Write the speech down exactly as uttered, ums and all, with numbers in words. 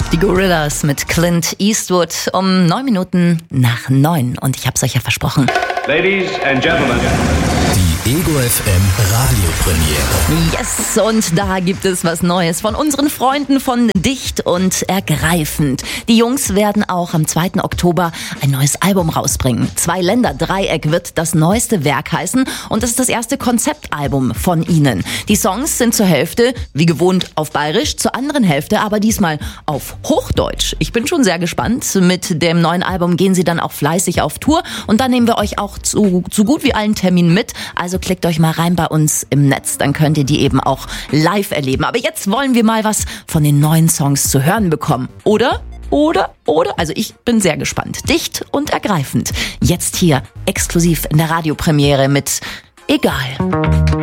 Die Gorillas mit Clint Eastwood um neun Minuten nach neun. Und ich hab's euch ja versprochen. Ladies and Gentlemen. Die Ego F M Radiopremiere. Yes, und da gibt es was Neues von unseren Freunden von Dicht und Ergreifend. Die Jungs werden auch am zweiten Oktober ein neues Album rausbringen. Zwei Länder Dreieck wird das neueste Werk heißen und es ist das erste Konzeptalbum von ihnen. Die Songs sind zur Hälfte, wie gewohnt, auf Bayerisch, zur anderen Hälfte aber diesmal auf Hochdeutsch. Ich bin schon sehr gespannt. Mit dem neuen Album gehen sie dann auch fleißig auf Tour und dann nehmen wir euch auch zu, zu gut wie allen Terminen mit. Also klickt euch mal rein bei uns im Netz, dann könnt ihr die eben auch live erleben. Aber jetzt wollen wir mal was von den neuen Songs zu hören bekommen. Oder? Oder? Oder? Also ich bin sehr gespannt. Dicht und ergreifend. Jetzt hier exklusiv in der Radiopremiere mit Egal.